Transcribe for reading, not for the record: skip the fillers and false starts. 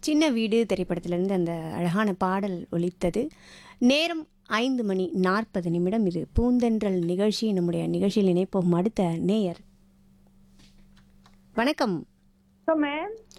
சின்ன வீடு திரைப்படத்திலிருந்து அந்த அழகான பாடல் ஒலித்தது. நேரம் 5:40 இது பூந்தென்றல் நிகழ்ச்சி. நம்முடைய நிகழ்ச்சியில் இணைப்போம் அடுத்த நேயர். வணக்கம். So, ma'am,